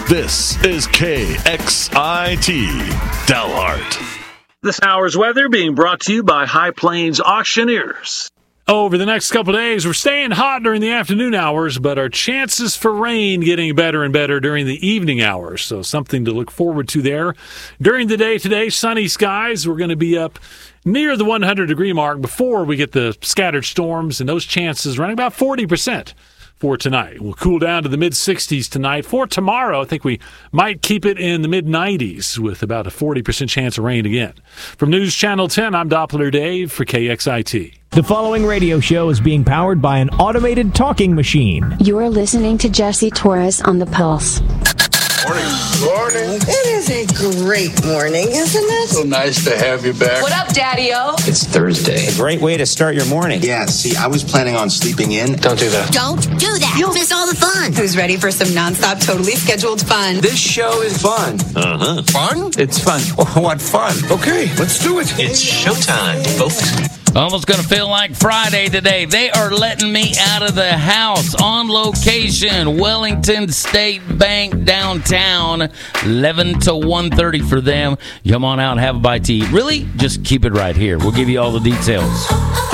This is KXIT Delhart. This hour's weather being brought to you by High Plains Auctioneers. Over the next couple of days, we're staying hot during the afternoon hours, but our chances for rain getting better and better during the evening hours. So something to look forward to there. During the day today, sunny skies. We're going to be up near the 100-degree mark before we get the scattered storms, and those chances running about 40% for tonight. We'll cool down to the mid-60s tonight. For tomorrow, I think we might keep it in the mid-90s with about a 40% chance of rain again. From News Channel 10, I'm Doppler Dave for KXIT. The following radio show is being powered by an automated talking machine. You're listening to Jesse Torres on The Pulse. Morning. It is a great morning, isn't it? So nice to have you back. What up, Daddy-O? It's Thursday. A great way to start your morning. Yeah, see, I was planning on sleeping in. Don't do that. Don't do that. You'll miss all the fun. Who's ready for some nonstop, totally scheduled fun? This show is fun. Fun? It's fun. What fun? Okay, let's do it. It's showtime, folks. Almost going to feel like Friday today. They are letting me out of the house on location. Wellington State Bank downtown. 11 to 1:30 for them. Come on out and have a bite to eat. Really? Just keep it right here. We'll give you all the details.